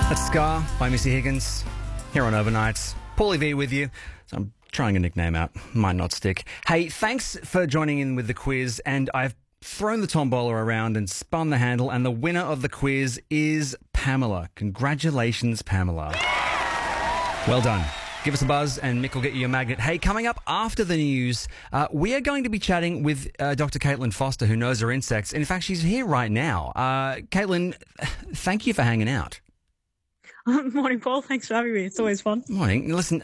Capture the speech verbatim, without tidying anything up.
That's Scar by Missy Higgins here on Overnights. Paulie V with you. So I'm trying a nickname out. Might not stick. Hey, thanks for joining in with the quiz. And I've thrown the tombola around and spun the handle. And the winner of the quiz is Pamela. Congratulations, Pamela. Well done. Give us a buzz and Mick will get you your magnet. Hey, coming up after the news, uh, we are going to be chatting with uh, Doctor Caitlin Foster, who knows her insects. In fact, she's here right now. Uh, Caitlin, thank you for hanging out. Morning, Paul. Thanks for having me. It's always fun. Morning. Listen,